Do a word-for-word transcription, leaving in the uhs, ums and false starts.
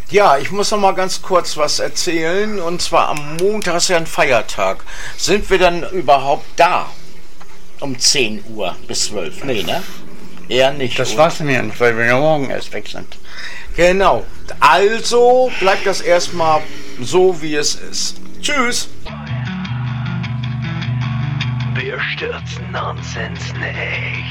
Ja, ich muss noch mal ganz kurz was erzählen. Und zwar am Montag ist ja ein Feiertag. Sind wir dann überhaupt da? Um zehn Uhr bis zwölf? Nee, ne? Eher nicht. Das oder? weiß ich nicht, weil wir ja morgen erst weg sind. Genau. Also bleibt das erstmal so, wie es ist. Tschüss. Wir stürzen Nonsens nicht.